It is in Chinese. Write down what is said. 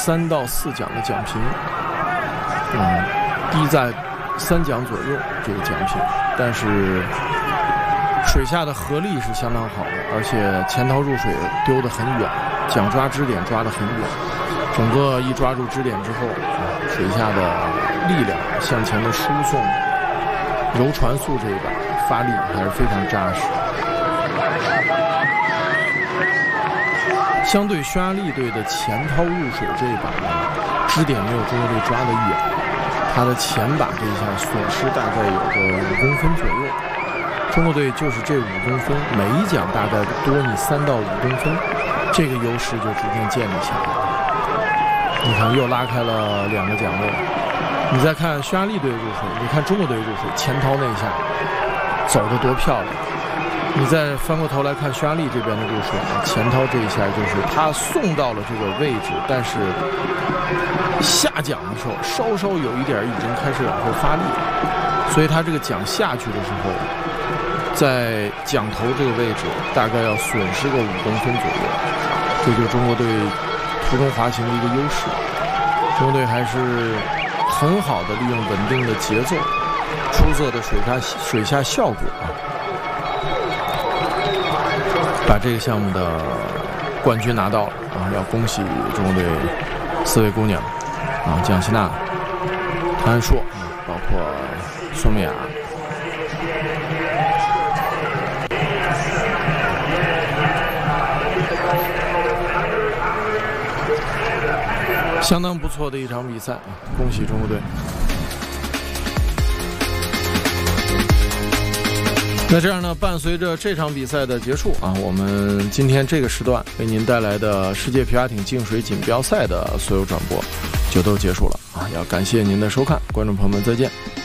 3到4奖的奖评，低在3奖左右这个奖评，但是水下的合力是相当好的，而且前头入水丢得很远，桨抓支点抓得很远，整个一抓住支点之后，水下的力量向前的输送，柔传速这一把发力还是非常扎实。相对匈牙利队的前掏入水这一把呢，支点没有中国队抓得远，他的前把这一下损失大概有个5公分左右。中国队就是这5公分，每一桨大概多你3到5公分，这个优势就逐渐建立起来了。你看又拉开了2个桨位，你再看匈牙利队入水，你看中国队入水前掏那一下走得多漂亮。你再翻过头来看匈牙利这边的入水，前掏这一下就是他送到了这个位置，但是下桨的时候稍稍有一点已经开始往后发力了，所以他这个桨下去的时候，在桨头这个位置大概要损失个5公分左右，这就是中国队途中滑行的一个优势。中国队还是很好的利用稳定的节奏，出色的水下效果把这个项目的冠军拿到了要恭喜中国队4位姑娘蒋希娜、谭安硕，包括孙美雅。相当不错的一场比赛，恭喜中国队。那这样呢，伴随着这场比赛的结束我们今天这个时段为您带来的世界皮划艇净水锦标赛的所有转播就都结束了要感谢您的收看，观众朋友们再见。